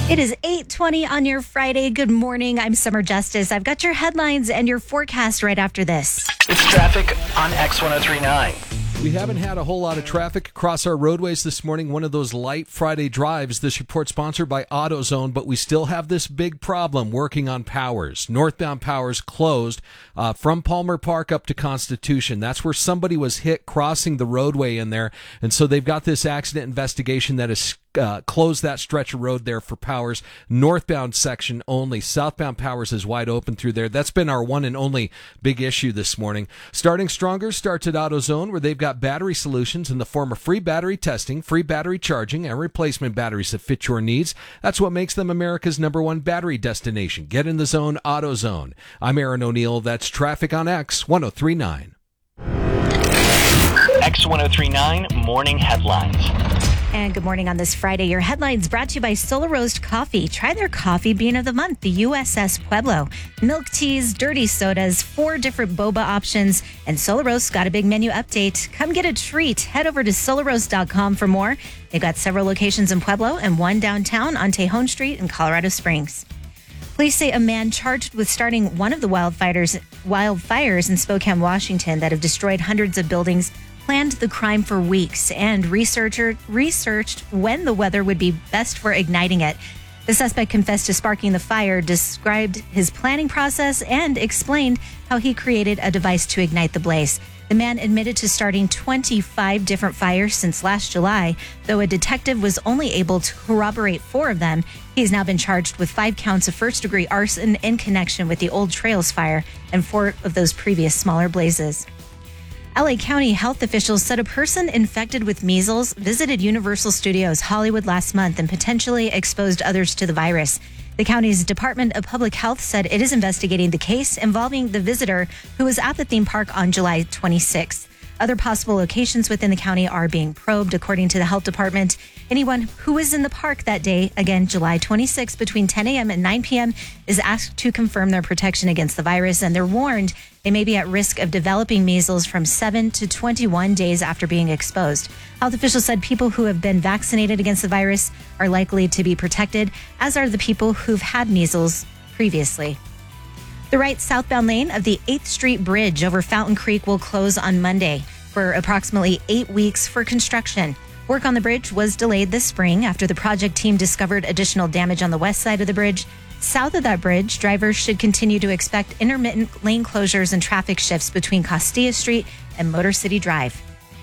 It is 8:20 on your Friday. Good morning. I'm Summer Justice. I've got your headlines and your forecast right after this. It's traffic on X1039. We haven't had a whole lot of traffic across our roadways this morning. One of those light Friday drives. This report sponsored by AutoZone, but we still have this big problem working on Powers. Northbound Powers closed from Palmer Park up to Constitution. That's where somebody was hit crossing the roadway in there. And so they've got this accident investigation that is closed that stretch of road there for Powers. Northbound section only. Southbound Powers is wide open through there. That's been our one and only big issue this morning. Starting Stronger starts at AutoZone, where they've got battery solutions in the form of free battery testing, free battery charging, and replacement batteries that fit your needs. That's what makes them America's #1 battery destination. Get in the zone, AutoZone. I'm Aaron O'Neill. That's traffic on X1039. X1039 Morning Headlines. And good morning on this Friday. Your headlines brought to you by Solar Roast Coffee. Try their coffee bean of the month, the USS Pueblo. Milk teas, dirty sodas, 4 different boba options, and Solar Roast got a big menu update. Come get a treat. Head over to solarroast.com for more. They've got several locations in Pueblo and one downtown on Tejon Street in Colorado Springs. Police say a man charged with starting one of the wildfires in Spokane, Washington that have destroyed hundreds of buildings planned the crime for weeks and researched when the weather would be best for igniting it. The suspect confessed to sparking the fire, described his planning process, and explained how he created a device to ignite the blaze. The man admitted to starting 25 different fires since last July, though a detective was only able to corroborate 4 of them. He's now been charged with 5 counts of first-degree arson in connection with the Old Trails fire and 4 of those previous smaller blazes. LA County health officials said a person infected with measles visited Universal Studios Hollywood last month and potentially exposed others to the virus. The county's Department of Public Health said it is investigating the case involving the visitor who was at the theme park on July 26th. Other possible locations within the county are being probed, according to the health department. Anyone who was in the park that day, again, July 26th, between 10 a.m. and 9 p.m., is asked to confirm their protection against the virus, and they're warned they may be at risk of developing measles from 7 to 21 days after being exposed. Health officials said people who have been vaccinated against the virus are likely to be protected, as are the people who've had measles previously. The right southbound lane of the 8th Street Bridge over Fountain Creek will close on Monday for approximately 8 weeks for construction. Work on the bridge was delayed this spring after the project team discovered additional damage on the west side of the bridge. South of that bridge, drivers should continue to expect intermittent lane closures and traffic shifts between Castilla Street and Motor City Drive.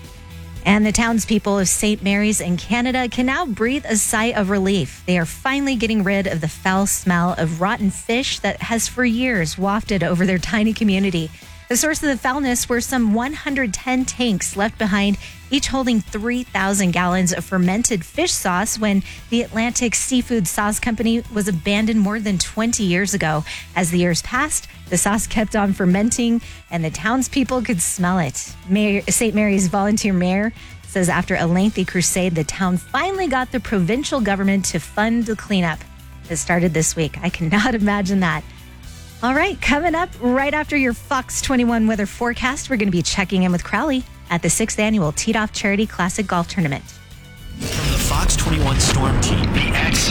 And the townspeople of St. Mary's in Canada can now breathe a sigh of relief. They are finally getting rid of the foul smell of rotten fish that has for years wafted over their tiny community. The source of the foulness were some 110 tanks left behind, each holding 3,000 gallons of fermented fish sauce when the Atlantic Seafood Sauce Company was abandoned more than 20 years ago. As the years passed, the sauce kept on fermenting and the townspeople could smell it. St. Mary's volunteer mayor says after a lengthy crusade, the town finally got the provincial government to fund the cleanup. It started this week. I cannot imagine that. All right, coming up right after your Fox 21 weather forecast, we're going to be checking in with Crowley at the 6th annual Teed Off Charity Classic Golf Tournament. From the Fox 21 Storm Team, the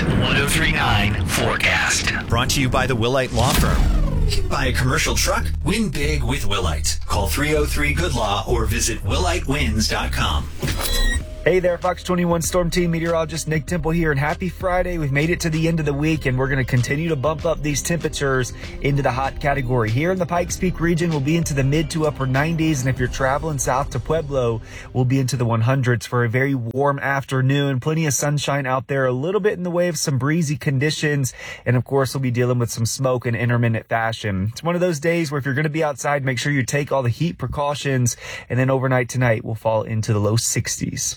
X1039 forecast. Brought to you by the Willite Law Firm. Buy a commercial truck? Win big with Willite. Call 303-GOOD-LAW or visit willitewins.com. Hey there, Fox 21 Storm Team meteorologist Nick Temple here, and happy Friday. We've made it to the end of the week, and we're going to continue to bump up these temperatures into the hot category. Here in the Pikes Peak region, we'll be into the mid to upper 90s, and if you're traveling south to Pueblo, we'll be into the 100s for a very warm afternoon. Plenty of sunshine out there, a little bit in the way of some breezy conditions, and of course, we'll be dealing with some smoke in intermittent fashion. It's one of those days where if you're going to be outside, make sure you take all the heat precautions, and then overnight tonight, we'll fall into the low 60s.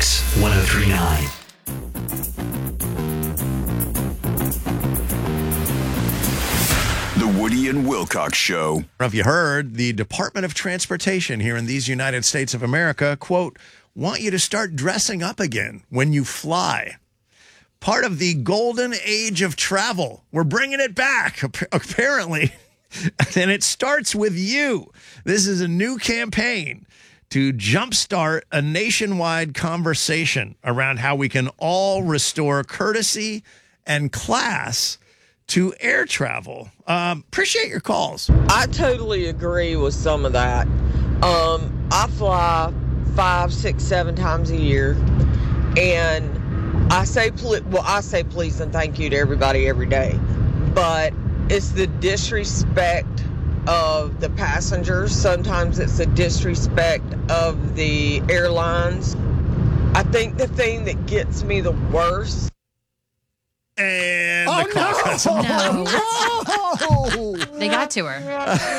X1039. The Woody and Wilcox Show. Have you heard the Department of Transportation here in these United States of America, quote, want you to start dressing up again when you fly. Part of the golden age of travel. We're bringing it back, apparently. And it starts with you. This is a new campaign to jumpstart a nationwide conversation around how we can all restore courtesy and class to air travel. Appreciate your calls. I totally agree with some of that. I fly 5, 6, 7 times a year, and I say please and thank you to everybody every day, but it's the disrespect of the passengers. Sometimes it's the disrespect of the airlines. I think the thing that gets me the worst. And the call cuts off. No. They got to her.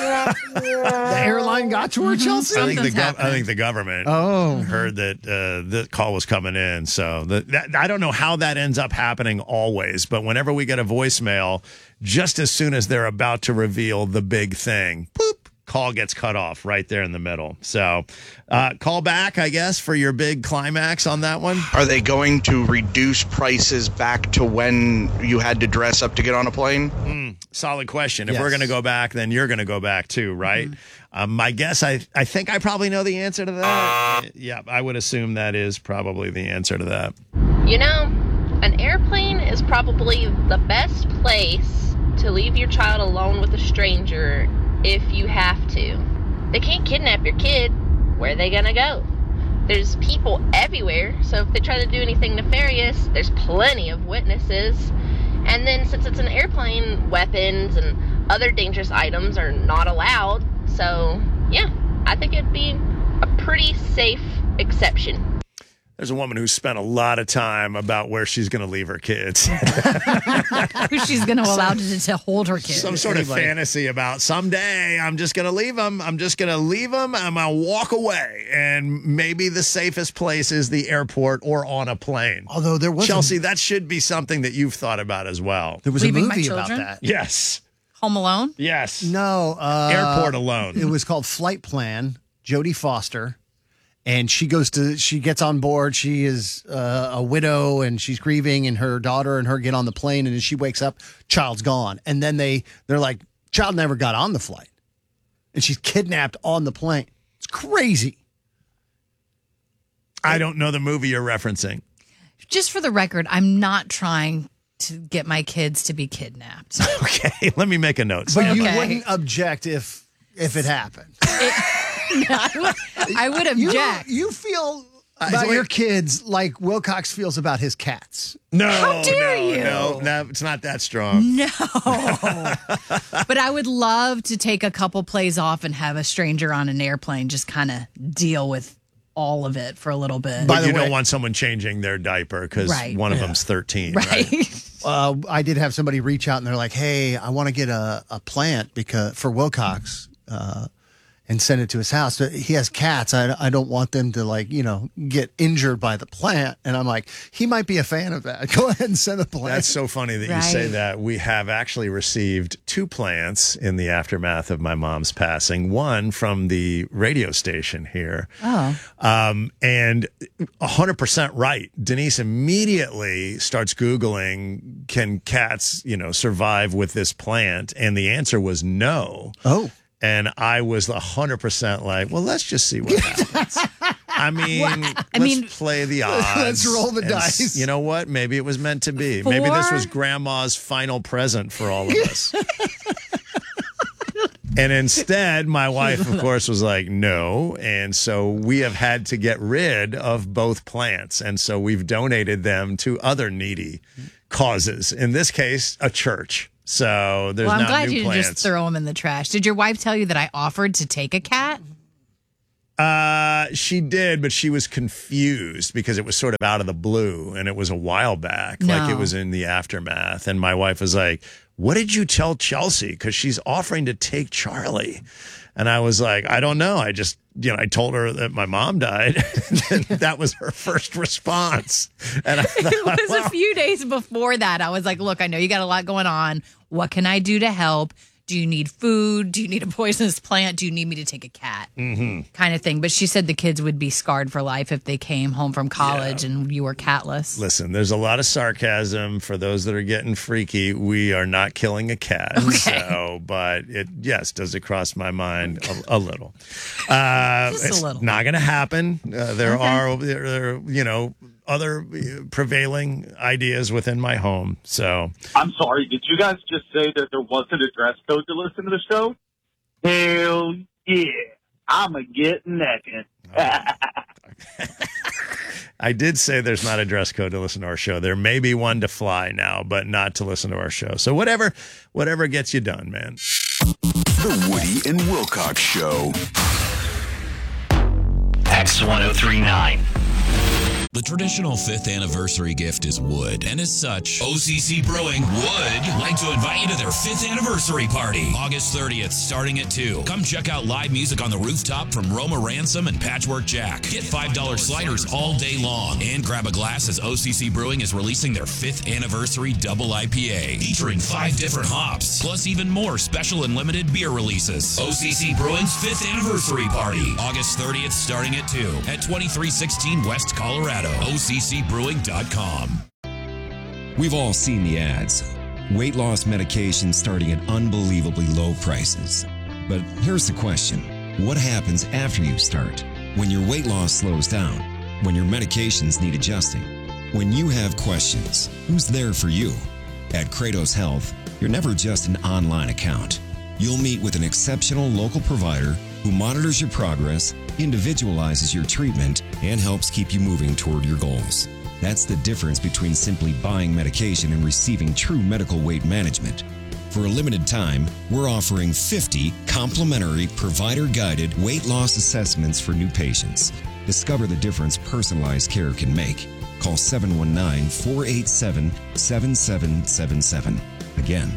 The airline got to her, Chelsea? I think the government heard that the call was coming in. So I don't know how that ends up happening always, but whenever we get a voicemail, just as soon as they're about to reveal the big thing, boop, call gets cut off right there in the middle. So call back, I guess, for your big climax on that one. Are they going to reduce prices back to when you had to dress up to get on a plane? Solid question. If we're going to go back, then you're going to go back too, right? My guess, I think I probably know the answer to that. Yeah, I would assume that is probably the answer to that. You know, an airplane is probably the best place to leave your child alone with a stranger if you have to. They can't kidnap your kid. Where are they gonna go? There's people everywhere, so if they try to do anything nefarious, there's plenty of witnesses. And then since it's an airplane, weapons and other dangerous items are not allowed. So, yeah, I think it'd be a pretty safe exception. There's a woman who spent a lot of time about where she's going to leave her kids. Who she's going to allow to hold her kids. Some sort of fantasy about someday I'm just going to leave them. I'm just going to leave them. I'm going to walk away. And maybe the safest place is the airport or on a plane. Although there was Chelsea, that should be something that you've thought about as well. There was Leaving a my movie about children? that. Yes. Home Alone? Yes. No. Airport Alone. It was called Flight Plan. Jodie Foster. And she gets on board. She is a widow and she's grieving, and her daughter and her get on the plane. And as she wakes up, child's gone. And then they're like, child never got on the flight. And she's kidnapped on the plane. It's crazy. I don't know the movie you're referencing. Just for the record, I'm not trying to get my kids to be kidnapped. Okay, let me make a note. But you wouldn't object if it happened. I would object. You feel about your kids like Wilcox feels about his cats. No, How dare you? No, it's not that strong. No. But I would love to take a couple plays off and have a stranger on an airplane just kind of deal with all of it for a little bit. But you don't want someone changing their diaper because one of them's 13. Right. I did have somebody reach out and they're like, hey, I want to get a plant for Wilcox and send it to his house. He has cats. I don't want them to get injured by the plant. And I'm like, he might be a fan of that. Go ahead and send a plant. That's so funny that you say that. We have actually received 2 plants in the aftermath of my mom's passing. One from the radio station here. Oh. And 100% right. Denise immediately starts Googling, can cats, survive with this plant? And the answer was no. Oh. And I was 100% like, well, let's just see what happens. Let's play the odds. Let's roll the dice. You know what? Maybe it was meant to be. Maybe this was grandma's final present for all of us. And instead, my wife, of course, was like, no. And so we have had to get rid of both plants. And so we've donated them to other needy causes. In this case, a church. So there's I'm now glad new you plants. didn't just throw them in the trash. Did your wife tell you that I offered to take a cat? She did, but she was confused because it was sort of out of the blue and it was a while back. No. Like it was in the aftermath. And my wife was like, what did you tell Chelsea? Because she's offering to take Charlie. And I was like, I don't know. I just, I told her that my mom died. And that was her first response. And I thought, it was a few days before that. I was like, look, I know you got a lot going on. What can I do to help? Do you need food? Do you need a poisonous plant? Do you need me to take a cat? Mm-hmm. Kind of thing. But she said the kids would be scarred for life if they came home from college and you were catless. Listen, there's a lot of sarcasm for those that are getting freaky. We are not killing a cat. Okay. But does it cross my mind a little? Just it's a little. not going to happen. There are other prevailing ideas within my home. So I'm sorry, did you guys just say that there wasn't a dress code to listen to the show? Hell yeah. I'ma get naked. I did say there's not a dress code to listen to our show. There may be one to fly now, but not to listen to our show. So whatever gets you done, man. The Woody and Wilcox Show. X1039. The traditional 5th anniversary gift is wood, and as such, OCC Brewing would like to invite you to their 5th anniversary party, August 30th, starting at 2. Come check out live music on the rooftop from Roma Ransom and Patchwork Jack. Get $5 sliders all day long, and grab a glass as OCC Brewing is releasing their 5th anniversary double IPA, featuring 5 different hops, plus even more special and limited beer releases. OCC Brewing's 5th anniversary party, August 30th, starting at 2 at 2316 West Colorado. OCCbrewing.com. We've all seen the ads. Weight loss medication starting at unbelievably low prices. But here's the question. What happens after you start? When your weight loss slows down? When your medications need adjusting? When you have questions, who's there for you? At Kratos Health, you're never just an online account. You'll meet with an exceptional local provider who monitors your progress, individualizes your treatment, and helps keep you moving toward your goals. That's the difference between simply buying medication and receiving true medical weight management. For a limited time, we're offering 50 complimentary provider-guided weight loss assessments for new patients. Discover the difference personalized care can make. Call 719-487-7777. Again,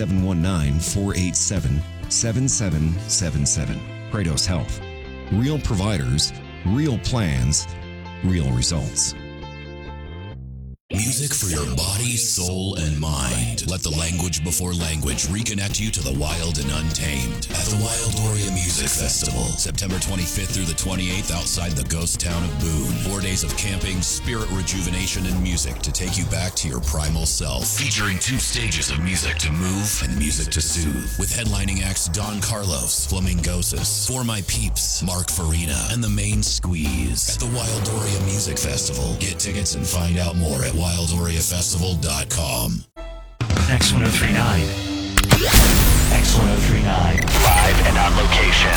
719-487-7777. Kratos Health. Real providers, real plans, real results. Music for your body, soul, and mind. Let the language before language reconnect you to the wild and untamed at the Wildoria Music Festival, September 25th through the 28th outside the ghost town of Boone. 4 days of camping, spirit rejuvenation, and music to take you back to your primal self. Featuring 2 stages of music to move and music to soothe. With headlining acts Don Carlos, Flamingosis, For My Peeps, Mark Farina, and the Main Squeeze. At the Wildoria Music Festival. Get tickets and find out more at WildoriaFestival.com. X1039. X1039. Live and on location.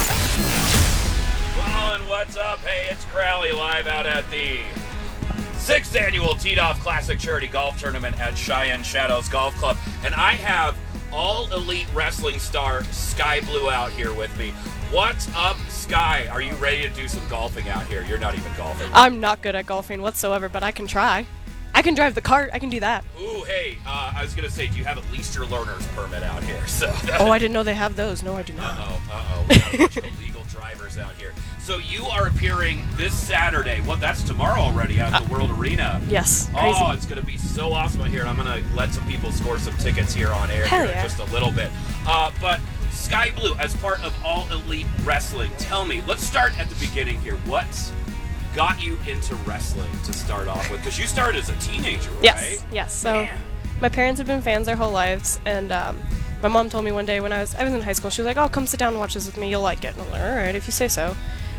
Well, and what's up? Hey, it's Crowley live out at the 6th annual Teed Off Classic Charity Golf Tournament at Cheyenne Shadows Golf Club. And I have All Elite Wrestling star Sky Blue out here with me. What's up, Sky? Are you ready to do some golfing out here? You're not even golfing. I'm not good at golfing whatsoever, but I can try. I can drive the cart. I can do that. Ooh, hey, I was going to say, do you have at least your learner's permit out here? So. Oh, I didn't know they have those. No, I do not. Uh-oh. We have a bunch of illegal drivers out here. So you are appearing this Saturday. Well, that's tomorrow already at the World Arena. Yes, crazy. Oh, it's going to be so awesome out here. And I'm going to let some people score some tickets here on air here in just a little bit. But Sky Blue, as part of All Elite Wrestling, tell me, let's start at the beginning here. What got you into wrestling to start off with? Because you started as a teenager, right? Yes. So my parents have been fans their whole lives, and my mom told me one day when I was in high school, she was like, "Oh, come sit down and watch this with me. You'll like it." And I'm like, "All right, if you say so."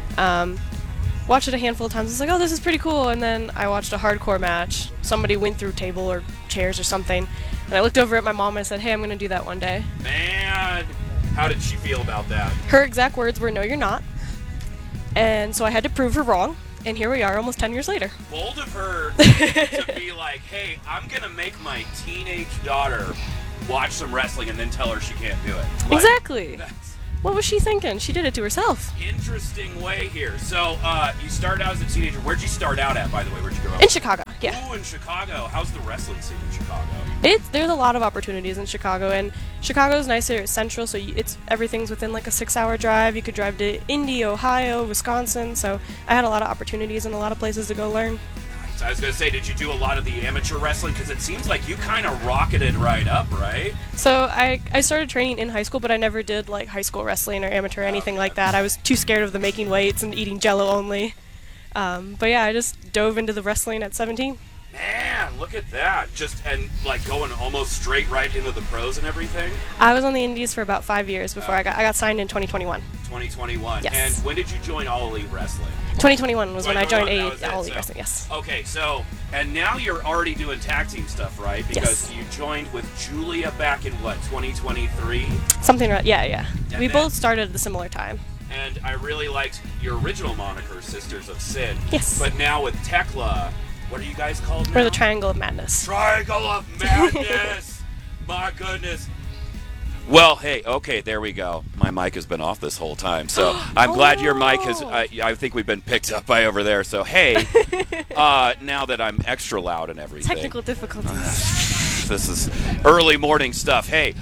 Watched it a handful of times. I was like, "Oh, this is pretty cool." And then I watched a hardcore match. Somebody went through table or chairs or something, and I looked over at my mom and I said, "Hey, I'm going to do that one day." Man, how did she feel about that? Her exact words were, "No, you're not." And so I had to prove her wrong. And here we are almost 10 years later. Bold of her to be like, hey, I'm going to make my teenage daughter watch some wrestling and then tell her she can't do it. Like, exactly. What was she thinking? She did it to herself. Interesting way here. So you started out as a teenager. Where'd you start out at, by the way? Where'd you grow up? In Chicago, yeah. Ooh, in Chicago. How's the wrestling scene in Chicago? There's a lot of opportunities in Chicago, and Chicago's nicer. It's central, so everything's within like a 6-hour drive. You could drive to Indy, Ohio, Wisconsin. So I had a lot of opportunities and a lot of places to go learn. So I was going to say, did you do a lot of the amateur wrestling? Because it seems like you kind of rocketed right up, right? So I started training in high school, but I never did like high school wrestling or amateur or anything like that. I was too scared of the making weights and eating Jell-O only. But yeah, I just dove into the wrestling at 17. Man, look at that. And going almost straight right into the pros and everything. I was on the Indies for about 5 years before I got signed in 2021. 2021. Yes. And when did you join All Elite Wrestling? 2021 was when I joined All Elite Wrestling, yes. Okay, and now you're already doing tag team stuff, right? Because you joined with Julia back in, 2023? Something right, yeah. And We then- both started at a similar time. And I really liked your original moniker, Sisters of Sin. Yes. But now with Tekla, what are you guys called now? We're the Triangle of Madness. Triangle of Madness! My goodness. Well, hey, okay, there we go. My mic has been off this whole time, so I'm glad your mic has. I think we've been picked up by over there. So hey, now that I'm extra loud and everything. Technical difficulties. This is early morning stuff. Hey,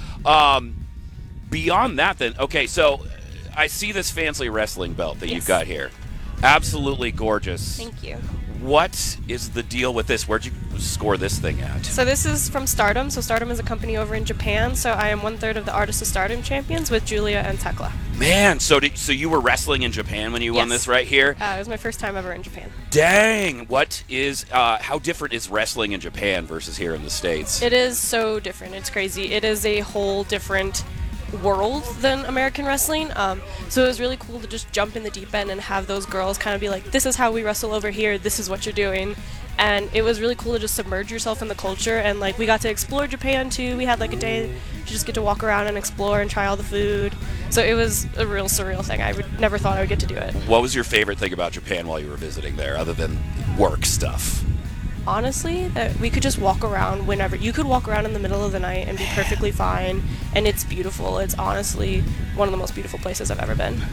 beyond that, then, okay, so I see this fancy wrestling belt that you've got here. Absolutely gorgeous. Thank you. What is the deal with this? Where'd you score this thing at? So this is from Stardom. So Stardom is a company over in Japan. So I am 1/3 of the Artists of Stardom champions with Julia and Tekla. Man, so you were wrestling in Japan when you won this right here? It was my first time ever in Japan. Dang! How different is wrestling in Japan versus here in the States? It is so different. It's crazy. It is a whole different world than American wrestling. So it was really cool to just jump in the deep end and have those girls kind of be like, this is how we wrestle over here, this is what you're doing. And it was really cool to just submerge yourself in the culture, and we got to explore Japan too. We had a day to just get to walk around and explore and try all the food. So it was a real surreal thing. I never thought I would get to do it. What was your favorite thing about Japan while you were visiting there, other than work stuff? Honestly, that we could just walk around whenever. You could walk around in the middle of the night and be perfectly fine, and it's beautiful. It's honestly one of the most beautiful places I've ever been.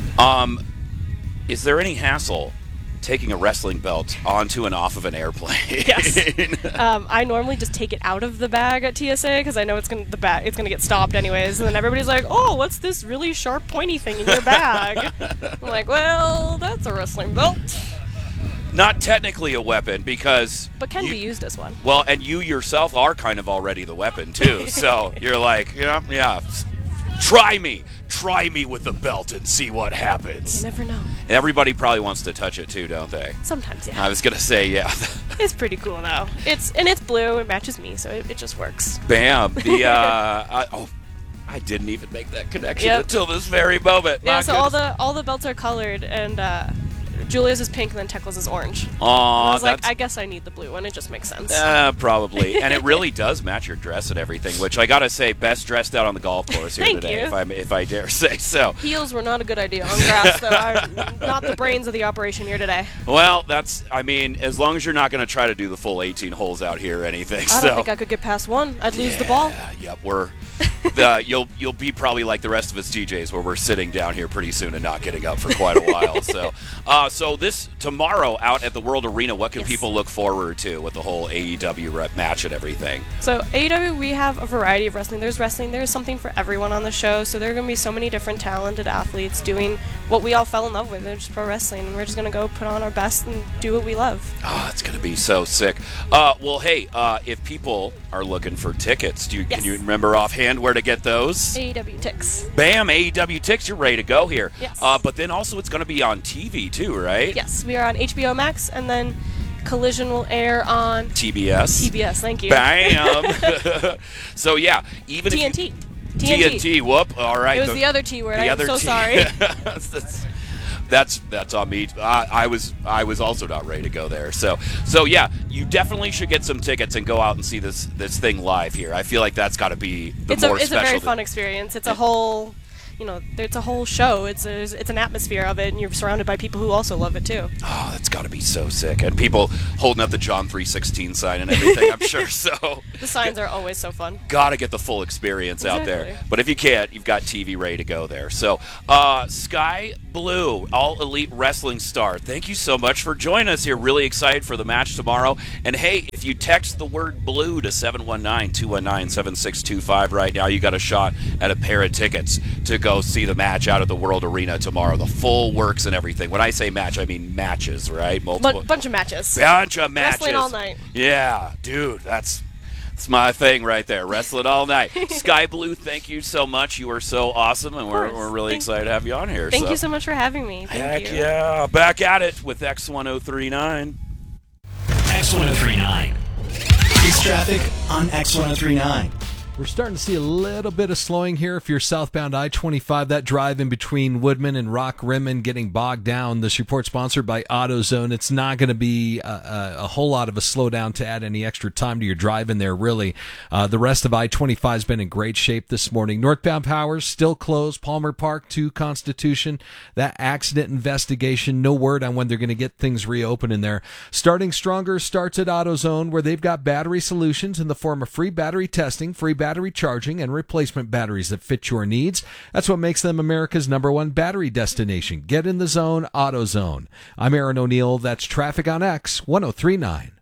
Is there any hassle taking a wrestling belt onto and off of an airplane? Yes. I normally just take it out of the bag at TSA because I know it's gonna get stopped anyways, and then everybody's like, "Oh, what's this really sharp, pointy thing in your bag?" I'm like, "Well, that's a wrestling belt." Not technically a weapon because... But can be used as one. Well, and you yourself are kind of already the weapon, too. So you're like, yeah, try me with the belt and see what happens. You never know. And everybody probably wants to touch it, too, don't they? Sometimes, yeah. I was going to say, yeah. It's pretty cool, though. It's blue. It matches me, so it just works. Bam. I didn't even make that connection until this very moment. Yeah, so all the belts are colored, and Julia's is pink, and then Tekla's is orange. Aw, I was like, I guess I need the blue one. It just makes sense. Probably. And it really does match your dress and everything, which I gotta say, best dressed out on the golf course here today, if I dare say so. Heels were not a good idea on grass, though. Not the brains of the operation here today. Well, as long as you're not going to try to do the full 18 holes out here or anything. I don't think I could get past one. I'd lose the ball. Yep, you'll be probably like the rest of us DJs, where we're sitting down here pretty soon and not getting up for quite a while. So this tomorrow out at the World Arena, what can people look forward to with the whole AEW match and everything? So AEW, we have a variety of wrestling. There's something for everyone on the show. So there are going to be so many different talented athletes doing what we all fell in love with. It's just pro wrestling, and we're just going to go put on our best and do what we love. Oh, it's going to be so sick. Well, hey, if people are looking for tickets, can you remember offhand where to get those? AEW Tix. Bam, AEW Tix, you're ready to go here. Yes. But then also it's going to be on TV too, right? Yes, we are on HBO Max, and then Collision will air on TBS. TBS, thank you. Bam. So yeah, even TNT. TNT. Whoop. All right. It was the other T word. I'm so sorry. That's on me. I was also not ready to go there. So yeah, you definitely should get some tickets and go out and see this thing live here. I feel like that's got to be It's a very fun experience. It's a whole, it's a whole show. It's an atmosphere of it, and you're surrounded by people who also love it too. Oh, that's got to be so sick. And people holding up the John 3:16 sign and everything, I'm sure. So the signs are always so fun. Got to get the full experience out there. But if you can't, you've got TV ready to go there. So Sky Blue, All Elite Wrestling star, thank you so much for joining us here. Really excited for the match tomorrow. And hey, if you text the word blue to 719-219-7625 right now, you got a shot at a pair of tickets to go see the match out at the World Arena tomorrow. The full works and everything. When I say match, I mean matches, right? Multiple. Bunch of matches. Bunch of matches. Wrestling all night. Yeah, dude, that's my thing right there. Wrestling all night. Sky Blue, thank you so much. You are so awesome, and we're really excited to have you on here. Thank you so much for having me. Heck yeah. Back at it with X1039. X1039. It's Traffic on X1039. We're starting to see a little bit of slowing here. If you're southbound I-25, that drive in between Woodman and Rock Rimmon getting bogged down. This report sponsored by AutoZone. It's not going to be a whole lot of a slowdown to add any extra time to your drive in there, really. The rest of I-25 has been in great shape this morning. Northbound Powers still closed. Palmer Park to Constitution. That accident investigation, no word on when they're going to get things reopened in there. Starting Stronger starts at AutoZone, where they've got battery solutions in the form of free battery testing, free battery charging, and replacement batteries that fit your needs. That's what makes them America's #1 battery destination. Get in the zone, AutoZone. I'm Aaron O'Neill. That's Traffic on X 1039.